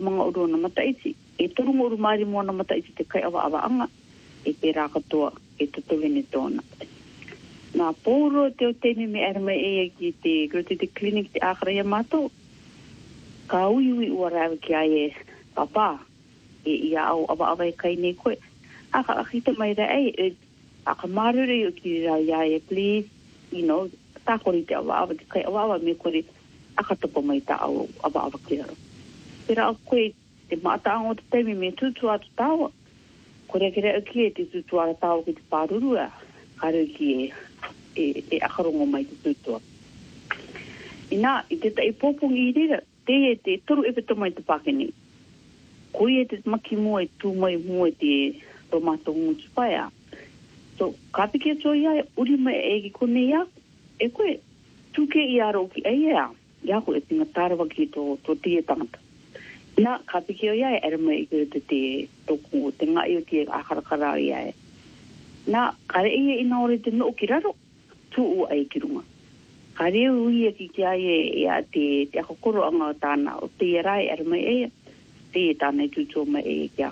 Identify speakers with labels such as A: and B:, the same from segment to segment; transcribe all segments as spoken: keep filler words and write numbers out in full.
A: mga uro na mataiti. E turungo uru maari mo na mataiti te kai awa-awa anga. E pera katoa e tutulini tōna. Nā pōro te o tēne me arama e ki te groti te clinic te ākara ia mātou. Ka uiui ua rāwe ki ai e papa. E ia au awa-awa e kai nei koe. Aka akita mai rai ei. E, aka marure o ki rau ia e please. You know, tākori te awa-awa te kai awa-awa me kore aka topo mai ta au awa-awa ki raro. Pera au koe te maataanga o te teimi me tutu atu tāua. Kore kere au ki e te tutu ara tāua ki te pārurua. Kare ki e, e, e akarongo mai te tutua. Ina, i te tai pōpungi i rira, te e te toru e peto mai te pakeni. Koe e te maki mua e tū mai mua e te tomato ngutu paia. So, ka piki ato ia e uri mai e ki kone ia, e koe, tuke i aro ki e ia, ia koe e tinga tārawa ki to, to tia tangata. Nā, ka piki o ia e era mai i te te toku o te ngai o te akarakara ia e. Nā, kare ia ina ore te no ki raro, tu u ai ki runga. Kare ui e ki kia e ia te, te akokoro anga o tāna o te rai era mai e, te e tāna i tutu mai e kia.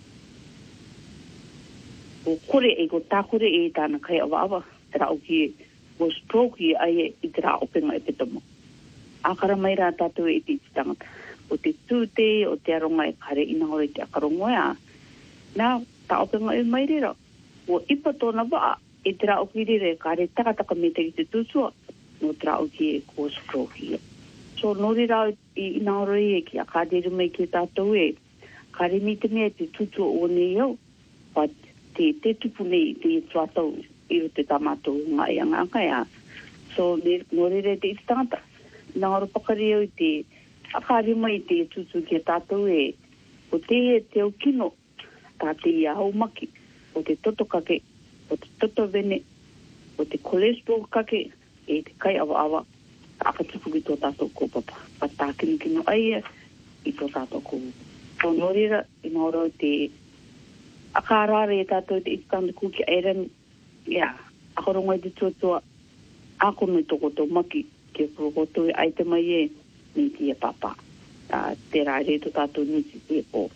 A: O kore e ko tākore e tāna kai awa-awa, te rao ki o stroke i ai e i te rao penga e petamo. Akara mai rā tātou e te tangata. O te tūte, o te aronga e kare ina hore te akarongo ea. Nā, tā openga e mai rira. O ipa tōna waa, e te rao ki rira e kare takataka me te ki te tūtua, no te rao ki e ko stroke i. So, nori rao i ina hore e ki a kāderu mai ki tātou e, kare mi te mea te tūtua o nei au, pa te, te tupu nei te tuatau i o te tamatou ngai anga anga ea. So, nori re te iti tangata. Ina hore pakari au i te akari mai te tutu ki tātou e, o te e te o kino, tā te ia hau maki, o te toto kake, o te toto vene, o te cholesterol kake, e te kai awa-awa, aka tupu ki tō tātou kōpapa. Pa tā kino kino aia, i tō tātou kōpapa. Tō norira, i mauro te akarare e tātou te itikanda kuki airan, ia, akorongo i te tuatua, akono i toko tō maki, ki a kurokoto e aite mai e, ni tia papa. Uh, te rai reto tātou nisi te o.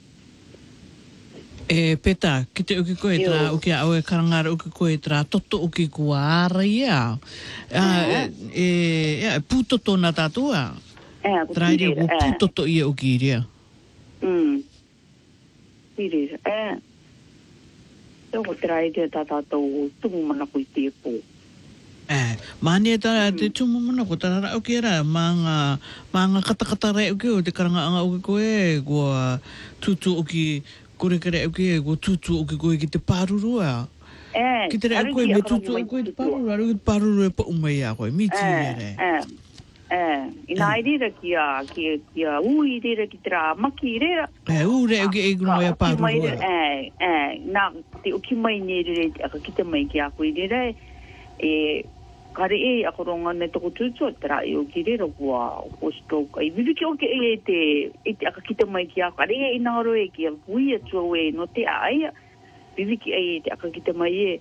B: E peta, ki te uki koe tra, uki au e karangara uki koe tra, toto uki kua ara ia. Uh, e, e, pūtoto na tātua.
A: E,
B: ko tira. E, pūtoto ia uki iria.
A: Mm. Tira, e. Toko te rai reto tātou tumu mana kui te po.
B: Eh, mani e tara te tumu mana ko tara rau ki era, maanga, maanga katakata rei uki o te karanga anga uki koe, kua tutu uki, kore kare uki e, kua tutu uki koe ki te pārurua.
A: Eh,
B: ki te rei koe me tutu uki koe te pārurua, aru ki te pārurua pa umai a koe, miti e re.
A: Eh, eh, ina ai rira ki a, ki a, ki a ui rira ki te rā maki rira.
B: Eh, u re uki e kuno e pārurua.
A: Eh, eh, nā, te uki mai ne rira, aka ki te mai ki a koe rira, e, kare e akoronga ne toko tūtua te rai o ki rera kua o stroke. I viviki o ke e te, e te akakita mai ki a kare e inaro e ki a vui atua e no te aia. Viviki e te akakita mai e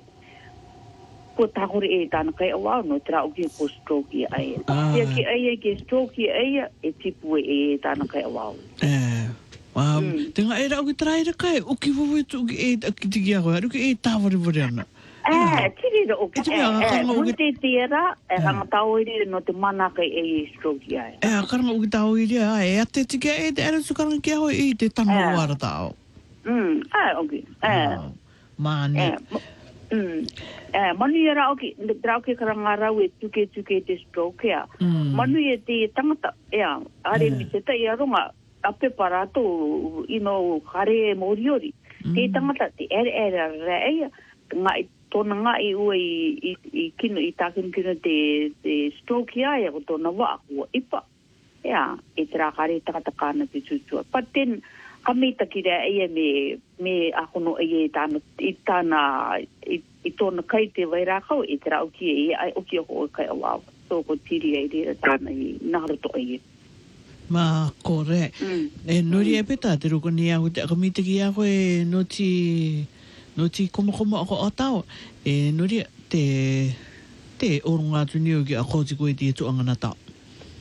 A: ko tākore e tāna kai awao no te rao ki ko stroke i aia. Te ki aia ki stroke i aia e tipu e tāna kai awao.
B: Eh, wow. Mm. Te ngā e rao ki tarai ra kai, uki wawe tu uki e akiti ki a koe, uki e tāwari wari ana.
A: Eh, tiri ro o ke e munte tira e hanga tau iri no te mana kai e stroke ia.
B: E karanga uki tau iri a e ate tiki e te ara sukaranga ki hoi i te tanga o ara tau.
A: Mm, eh, oki. Eh.
B: Mani.
A: Mm. Eh, manu ia rao ki, rao ki karanga rau e tuke tuke te stroke ia. Manu ia te tangata, ia, are mi te tai aronga, ape parato, ino, kare moriori. Te tangata, te ere ere rea, ngai tōna ngai ua i, i, i kino, i tākino kino te, te stroke ia, e ko tōna waa kua ipa. Ia, e te rākare takata kāna te tūtua. Pa ten, ka meita ki rea eia me, me akono eia i tāna, i tāna, i, i tōna kai te vai rākau, e te rau ki e, ai oki ako o kai awawa. Tō ko tiri e rera tāna i naharoto eia.
B: Ma, kore. Mm. E nori mm. e peta, te roko ni ahu, te akamita ki ahu e noti... No ti koma koma ako o tau, e nori te, te orunga tuni o ki a kōti koe te tu angana tau.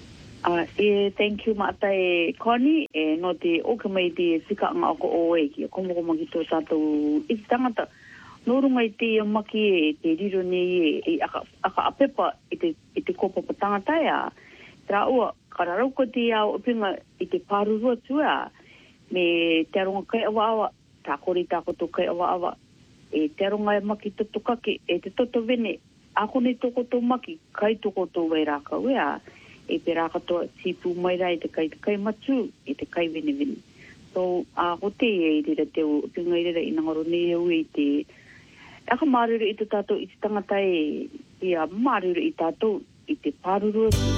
A: Uh, e thank you mata e Connie e no te oka mai te whika anga ako o e ki a komo komo ki tō tātou i te tangata no runga i te maki e te riro nei e aka, aka apepa i te, i te kopapa tangata e a tra ua kararauko te ao upinga i te pārurua tua me te aronga kai awa awa tā kori tā koto kai awa awa e te aronga e maki toto kake e te toto vene ako ne toko tō maki kai toko tō wai raka wea e pe rā katoa tipu mai rai te kai te kai matu e te kai vene vene. So, a ko te e i rira teo, pinga i rira i ngaro ne au i te aka maruru i te tātou i te tangata e i a maruru i tātou i te pāruru.